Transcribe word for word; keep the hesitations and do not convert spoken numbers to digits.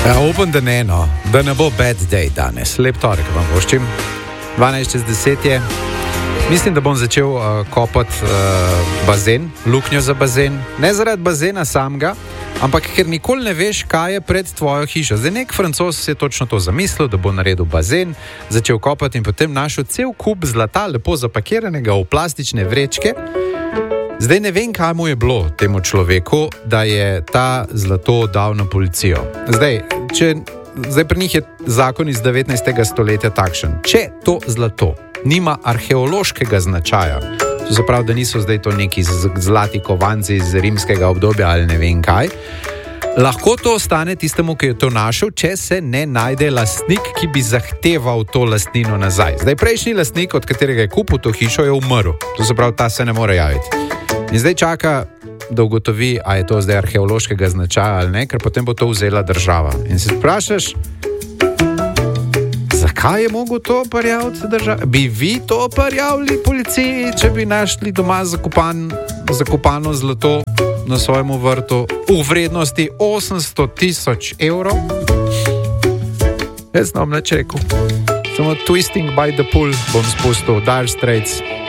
Ja, upam, da ne, no. Da ne bo bad day danes. Lep torek vam voščim. dvanajst čez deset je. Mislim, da bom začel uh, kopati uh, bazen, luknjo za bazen. Ne zaradi bazena samega, ampak ker nikoli ne veš, kaj je pred tvojo hišo. Zdaj nek Francoz si je točno to zamislil, da bo naredil bazen, začel kopati in potem našel cel kup zlata, lepo zapakiranega v plastične vrečke. Zdaj ne vem, kaj mu je bilo temu človeku, da je ta zlato dal na policijo. Zdaj, če, zdaj pri njih je zakon iz devetnajstega stoletja takšen. Če to zlato nima arheološkega značaja, to se pravi, da niso zdaj to neki zlati kovanci iz rimskega obdobja ali ne vem kaj, lahko to ostane tistemu, ki je to našel, če se ne najde lastnik, ki bi zahteval to lastnino nazaj. Zdaj, prejšnji lastnik, od katerega je kupil to hišo, je umrl. To se pravi, ta se ne more javiti. In zdaj čaka, da ugotovi, a je to zdaj arheološkega značaja ali ne, ker potem bo to vzela država. In se sprašaš, zakaj je mogel to prijaviti država? Bi vi to prijavili policiji, če bi našli doma zakopan, zakopano zlato na svojemu vrtu v vrednosti osemsto tisoč evrov? Jaz ne bom nič rekel. Samo Twisting by the Pool bom spustil, Dire Straits.